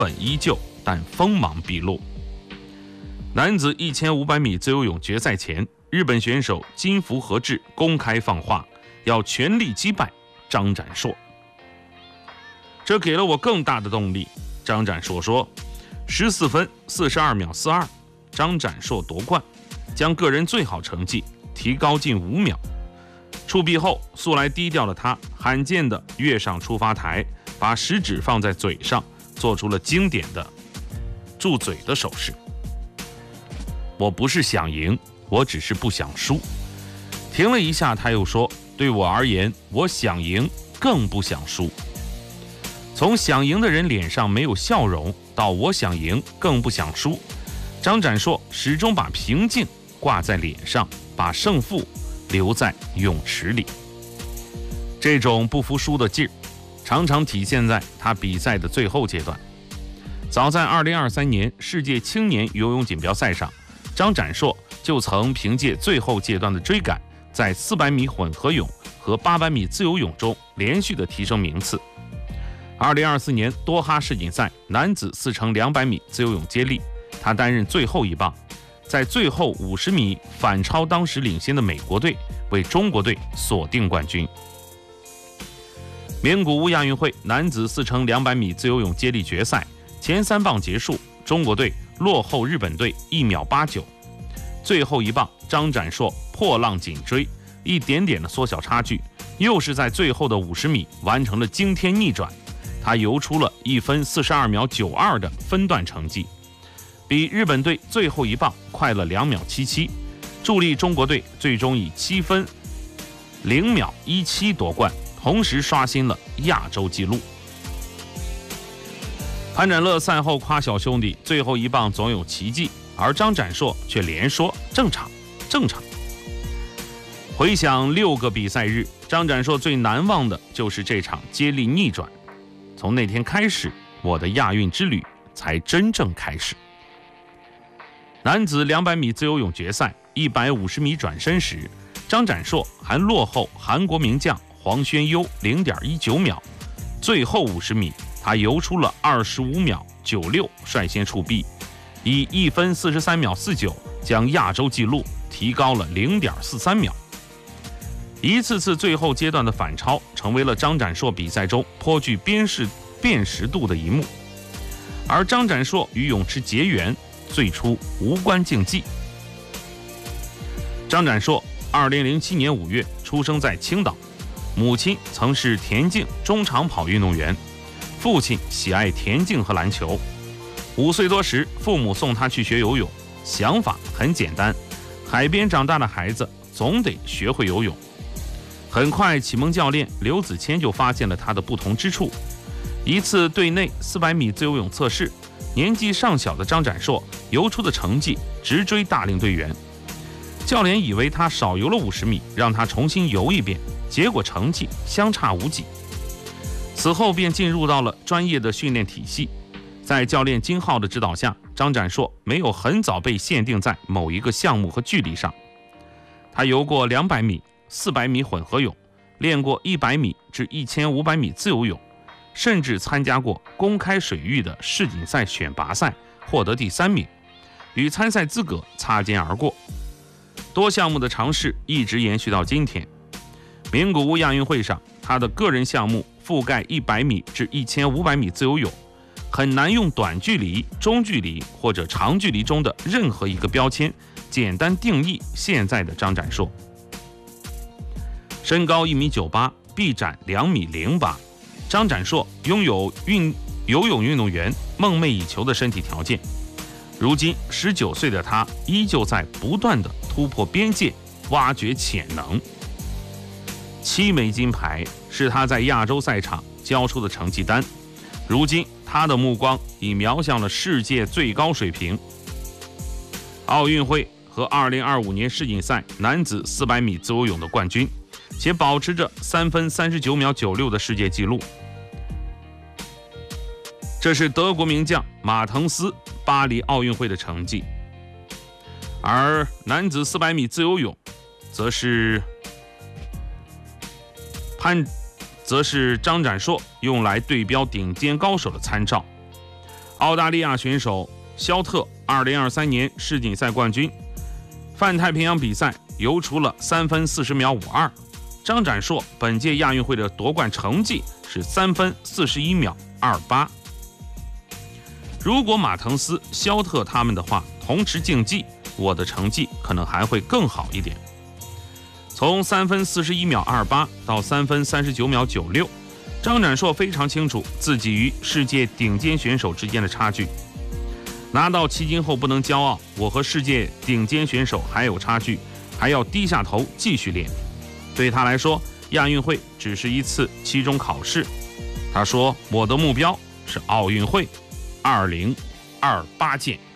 本依旧，但锋芒毕露。男子1500米自由泳决赛前，日本选手金福和志公开放话，要全力击败张展硕。这给了我更大的动力。张展硕说，14分42秒42，张展硕夺冠，将个人最好成绩提高近5秒。触壁后，素来低调的他罕见地跃上出发台，把食指放在嘴上，做出了经典的住嘴的手势。我不是想赢，我只是不想输。停了一下，他又说，对我而言，我想赢，更不想输。从想赢的人脸上没有笑容，到我想赢，更不想输，张展硕始终把平静挂在脸上，把胜负留在泳池里。这种不服输的劲儿，常常体现在他比赛的最后阶段。早在2023年世界青年游泳锦标赛上，张展硕就曾凭借最后阶段的追赶，在400米混合泳和800米自由泳中连续的提升名次。2024年多哈世锦赛男子4乘200米自由泳接力，他担任最后一棒，在最后50米反超当时领先的美国队，为中国队锁定冠军。名古屋亚运会男子4乘200米自由泳接力决赛前3棒结束，中国队落后日本队1秒89，最后一棒张展硕破浪紧追，一点点的缩小差距，又是在最后的50米完成了惊天逆转，他游出了1分42秒92的分段成绩，比日本队最后一棒快了2秒77，助力中国队最终以7分0秒17夺冠，同时刷新了亚洲纪录。潘展乐赛后夸小兄弟最后一棒总有奇迹，而张展硕却连说正常正常。回想6个比赛日，张展硕最难忘的就是这场接力逆转。从那天开始，我的亚运之旅才真正开始。男子200米自由泳决赛150米转身时，张展硕还落后韩国名将黄轩优 0.19 秒，最后50米他游出了25秒96，率先触壁，以1分43秒49将亚洲纪录提高了 0.43 秒。一次次最后阶段的反超，成为了张展硕比赛中颇具辨识度的一幕。而张展硕与泳池结缘，最初无关竞技。张展硕2007年5月出生在青岛，母亲曾是田径中长跑运动员，父亲喜爱田径和篮球。5岁多时，父母送他去学游泳，想法很简单，海边长大的孩子总得学会游泳。很快，启蒙教练刘子谦就发现了他的不同之处。一次队内400米自由泳测试，年纪尚小的张展硕游出的成绩直追大龄队员。教练以为他少游了50米，让他重新游一遍，结果成绩相差无几。此后便进入到了专业的训练体系。在教练金浩的指导下，张展硕没有很早被限定在某一个项目和距离上。他游过200米、400米混合泳，练过100米至1500米自由泳，甚至参加过公开水域的世锦赛选拔赛，获得第3名，与参赛资格擦肩而过。多项目的尝试一直延续到今天。名古屋亚运会上，他的个人项目覆盖100米至1500米自由泳，很难用短距离、中距离或者长距离中的任何一个标签简单定义现在的张展硕。身高1.98米，臂展2.08米，张展硕拥有游泳运动员梦寐以求的身体条件。如今19岁的他依旧在不断的突破边界，挖掘潜能。7枚金牌是他在亚洲赛场交出的成绩单，如今他的目光已瞄向了世界最高水平。奥运会和2025年世锦赛男子400米自由泳的冠军，且保持着3分39秒96的世界纪录。这是德国名将马滕斯巴黎奥运会的成绩。而男子400米自由泳则是张展硕用来对标顶尖高手的参照。 澳大利亚选手肖特2023年世锦赛冠军，泛太平洋比赛游出了3分40秒52。张展硕本届亚运会的夺冠成绩是3分41秒28。如果马腾斯、肖特他们的话同时竞技，我的成绩可能还会更好一点。从3分41秒28到3分39秒96，张展硕非常清楚自己与世界顶尖选手之间的差距。拿到迄今后不能骄傲，我和世界顶尖选手还有差距，还要低下头继续练。对他来说，亚运会只是一次期中考试。他说：“我的目标是奥运会2028届。”